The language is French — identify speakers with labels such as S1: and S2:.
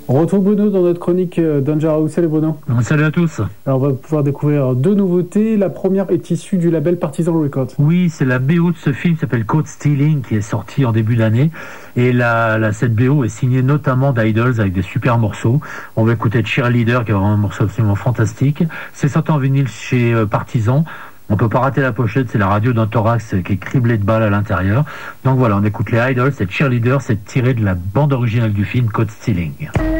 S1: On retrouve Bruno dans notre chronique Danger House. Salut Bruno.
S2: Salut à tous.
S1: Alors on va pouvoir découvrir deux nouveautés. La première est issue du label Partisan Records.
S2: Oui, c'est la BO de ce film qui s'appelle Caught Stealing qui est sorti en début d'année. Et cette BO est signée notamment d'Idols avec des super morceaux. On va écouter Cheerleader qui est vraiment un morceau absolument fantastique. C'est sorti en vinyle chez Partisan. On peut pas rater la pochette, c'est la radio d'un thorax qui est criblée de balles à l'intérieur. Donc voilà, on écoute les Idols, c'est Cheerleader, c'est tiré de la bande originale du film Caught Stealing.